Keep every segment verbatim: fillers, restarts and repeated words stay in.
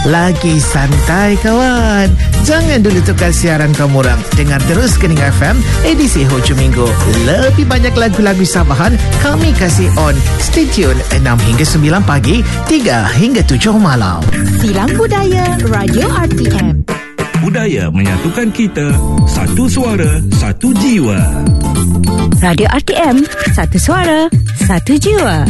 lagi santai kawan. Jangan dulu tukar siaran kamu orang. Dengar terus Kening F M, edisi hujung minggu. Lebih banyak lagu-lagu Sabahan kami kasih on. Stay tune enam hingga sembilan pagi, tiga hingga tujuh malam. Silang Budaya Radio R T M. Budaya menyatukan kita. Satu suara, satu jiwa. Radio R T M, satu suara, satu jiwa.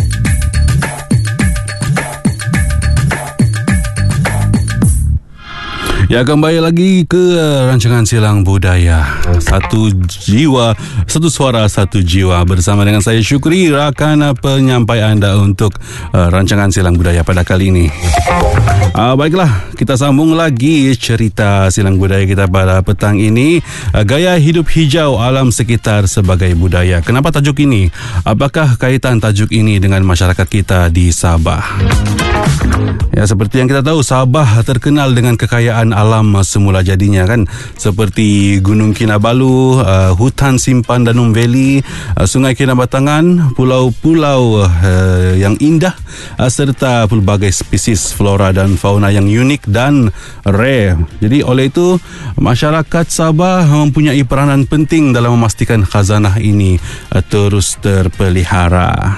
Ya, kembali lagi ke rancangan Silang Budaya. Satu jiwa, satu suara, satu jiwa. Bersama dengan saya Syukri, rakan penyampai anda untuk uh, rancangan Silang Budaya pada kali ini. Uh, baiklah, kita sambung lagi cerita Silang Budaya kita pada petang ini. Uh, gaya hidup hijau alam sekitar sebagai budaya. Kenapa tajuk ini? Apakah kaitan tajuk ini dengan masyarakat kita di Sabah? Ya, seperti yang kita tahu, Sabah terkenal dengan kekayaan alam semula jadinya kan, seperti Gunung Kinabalu, uh, hutan simpan Danum Valley, uh, Sungai Kinabatangan, pulau-pulau uh, yang indah, uh, serta pelbagai spesies flora dan fauna yang unik dan rare. Jadi oleh itu, masyarakat Sabah mempunyai peranan penting dalam memastikan khazanah ini uh, terus terpelihara.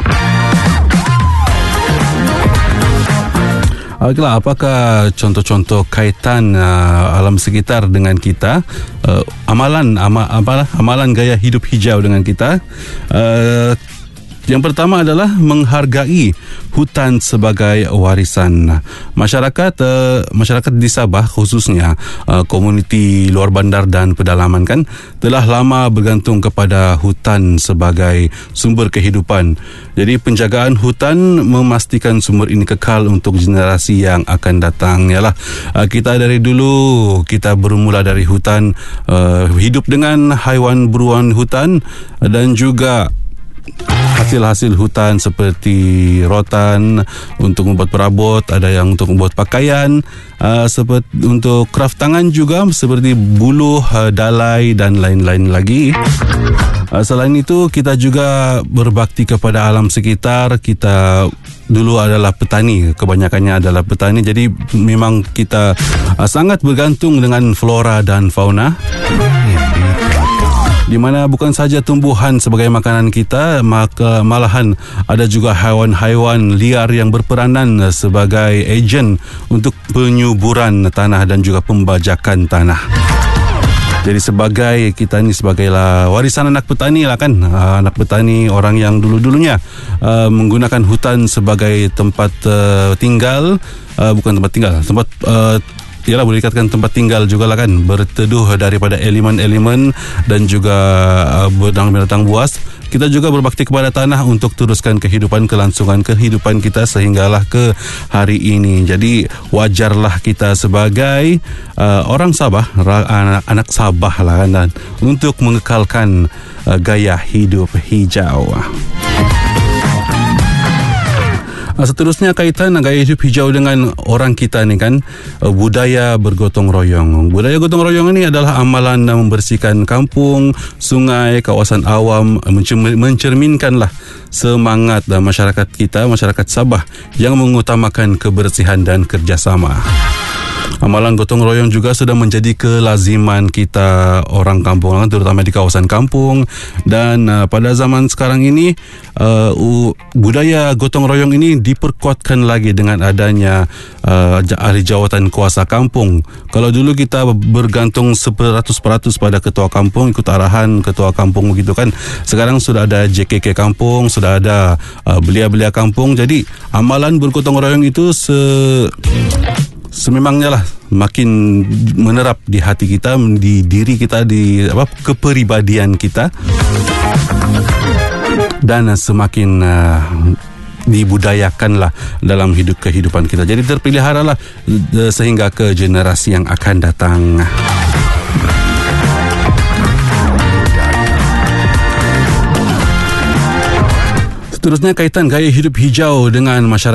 Baiklah, apakah contoh-contoh kaitan uh, alam sekitar dengan kita? Uh, amalan ama, apalah, amalan gaya hidup hijau dengan kita. Uh, Yang pertama adalah menghargai hutan sebagai warisan. Masyarakat uh, masyarakat di Sabah khususnya uh, komuniti luar bandar dan pedalaman kan telah lama bergantung kepada hutan sebagai sumber kehidupan. Jadi penjagaan hutan memastikan sumber ini kekal untuk generasi yang akan datang. Yalah, uh, kita dari dulu kita bermula dari hutan, uh, hidup dengan haiwan buruan hutan dan juga hasil-hasil hutan seperti rotan untuk membuat perabot, ada yang untuk membuat pakaian, uh, seperti untuk kraft tangan juga seperti buluh, uh, dalai dan lain-lain lagi. Uh, selain itu, kita juga berbakti kepada alam sekitar. Kita dulu adalah petani, kebanyakannya adalah petani, jadi memang kita uh, sangat bergantung dengan flora dan fauna, di mana bukan saja tumbuhan sebagai makanan kita, maka malahan ada juga haiwan-haiwan liar yang berperanan sebagai ejen untuk penyuburan tanah dan juga pembajakan tanah. Jadi sebagai kita ni sebagailah warisan anak petani lah kan, uh, anak petani, orang yang dulu-dulunya uh, menggunakan hutan sebagai tempat uh, tinggal, uh, bukan tempat tinggal, tempat uh, ialah boleh dikatakan tempat tinggal juga lah kan, berteduh daripada elemen-elemen dan juga uh, binatang buas. Kita juga berbakti kepada tanah untuk teruskan kehidupan, kelangsungan kehidupan kita sehinggalah ke hari ini. Jadi wajarlah kita sebagai uh, orang Sabah, anak-anak Sabah lah kan, dan untuk mengekalkan uh, gaya hidup hijau. Seterusnya kaitan gaya hidup hijau dengan orang kita ni kan, budaya bergotong royong. Budaya gotong royong ini adalah amalan membersihkan kampung, sungai, kawasan awam, mencerminkanlah semangat dan masyarakat kita, masyarakat Sabah yang mengutamakan kebersihan dan kerjasama. Amalan gotong royong juga sudah menjadi kelaziman kita orang kampung, terutama di kawasan kampung. Dan uh, pada zaman sekarang ini uh, uh, budaya gotong royong ini diperkuatkan lagi dengan adanya uh, ahli jawatan kuasa kampung. Kalau dulu kita bergantung seratus peratus pada ketua kampung, ikut arahan ketua kampung begitu kan, sekarang sudah ada J K K kampung, sudah ada uh, belia-belia kampung. Jadi amalan bergotong royong itu se sememangnya lah makin menerap di hati kita, di diri kita, di apa kepribadian kita, dan semakin uh, dibudayakanlah dalam hidup kehidupan kita. Jadi terpeliharalah uh, sehingga ke generasi yang akan datang. Seterusnya kaitan gaya hidup hijau dengan masyarakat